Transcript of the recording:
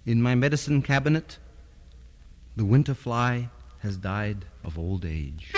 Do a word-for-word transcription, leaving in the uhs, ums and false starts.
In my medicine cabinet, the winter fly has died of old age.